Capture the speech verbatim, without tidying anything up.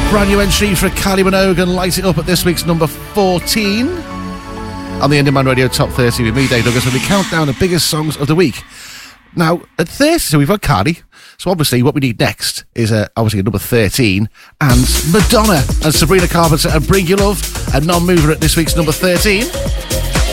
Brand new entry for Kylie Minogue and Light It Up at this week's number fourteen. On the Indian Man Radio Top thirty with me, Dave Douglas, where we count down the biggest songs of the week. Now, at thirty, so we've got Cardi. So obviously what we need next is uh, obviously number thirteen. And Madonna and Sabrina Carpenter and Bring Your Love, a non-mover at this week's number thirteen.